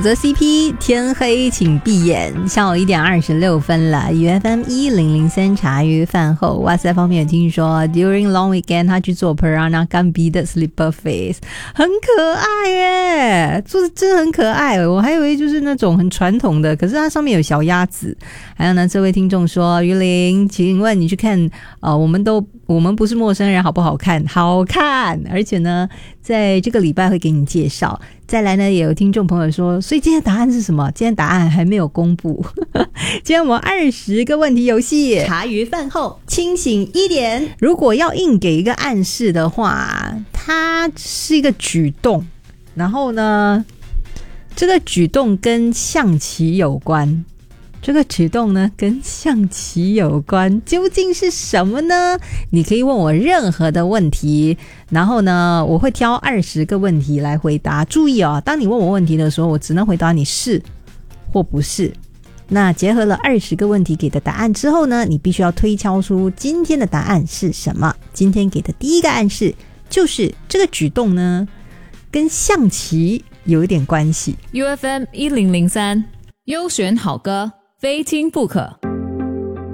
则 CP 天黑请闭眼，下午1点26分了。UFM 1003茶余饭后，哇塞，方面有听说 During long weekend 他去做 Peranakan Gambit 的 Slipper Face， 很可爱耶，做的真的很可爱。我还以为就是那种很传统的，可是它上面有小鸭子。还有呢，这位听众说，于林，请问你去看我们不是陌生人好不好看？好看，而且呢在这个礼拜会给你介绍。再来呢，也有听众朋友说，所以今天答案是什么？今天答案还没有公布。今天我们20个问题游戏， 茶余饭后清醒一点。 如果要硬给一个暗示的话，它是一个举动，然后呢这个举动跟象棋有关。这个举动呢跟象棋有关，究竟是什么呢？你可以问我任何的问题，然后呢我会挑20个问题来回答。注意哦，当你问我问题的时候，我只能回答你是或不是。那结合了20个问题给的答案之后呢，你必须要推敲出今天的答案是什么。今天给的第一个暗示就是这个举动呢跟象棋有一点关系。 UFM 1003优选好歌，非听不可。